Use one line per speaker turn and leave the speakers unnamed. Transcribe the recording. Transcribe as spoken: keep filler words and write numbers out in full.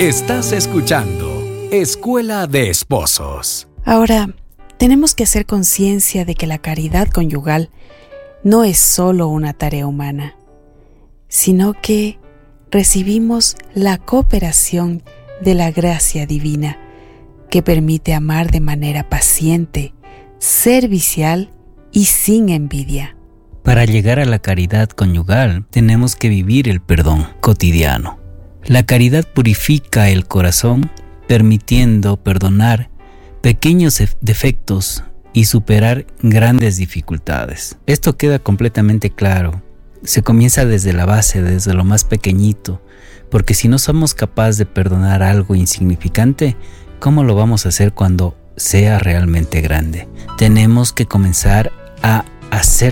Estás escuchando Escuela de Esposos.
Ahora, tenemos que hacer conciencia de que la caridad conyugal no es solo una tarea humana, sino que recibimos la cooperación de la gracia divina que permite amar de manera paciente, servicial y sin envidia.
Para llegar a la caridad conyugal, tenemos que vivir el perdón cotidiano. La caridad purifica el corazón, permitiendo perdonar pequeños defectos y superar grandes dificultades. Esto queda completamente claro. Se comienza desde la base, desde lo más pequeñito, porque si no somos capaces de perdonar algo insignificante, ¿cómo lo vamos a hacer cuando sea realmente grande? Tenemos que comenzar a hacer